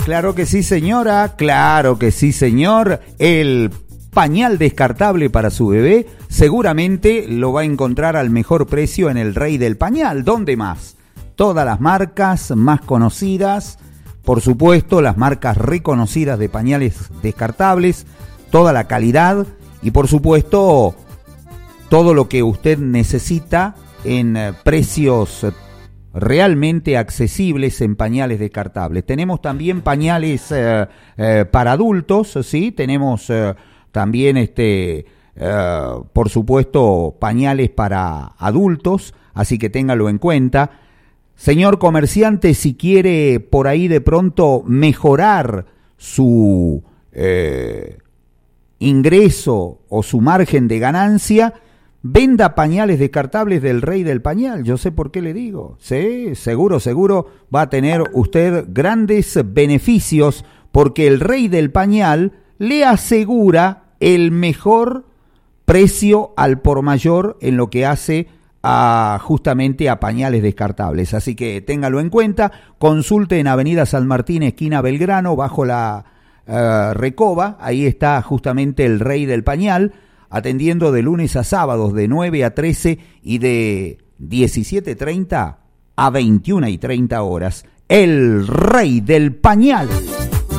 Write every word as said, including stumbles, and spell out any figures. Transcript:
Claro que sí, señora, claro que sí, señor. El pañal descartable para su bebé seguramente lo va a encontrar al mejor precio en el Rey del Pañal. ¿Dónde más? Todas las marcas más conocidas, por supuesto, las marcas reconocidas de pañales descartables, toda la calidad y, por supuesto, todo lo que usted necesita en precios realmente accesibles en pañales descartables. Tenemos también pañales eh, eh, para adultos, ¿sí? Tenemos eh, también, este, eh, por supuesto, pañales para adultos, así que téngalo en cuenta. Señor comerciante, si quiere por ahí de pronto mejorar su eh, ingreso o su margen de ganancia, venda pañales descartables del Rey del Pañal. Yo sé por qué le digo. Sí, seguro, seguro va a tener usted grandes beneficios porque el Rey del Pañal le asegura el mejor precio al por mayor en lo que hace a, justamente a pañales descartables. Así que téngalo en cuenta. Consulte en Avenida San Martín, esquina Belgrano, bajo la uh, Recoba. Ahí está justamente el Rey del Pañal, atendiendo de lunes a sábados de nueve a trece y de diecisiete treinta a veintiuna y treinta horas. El Rey del Pañal.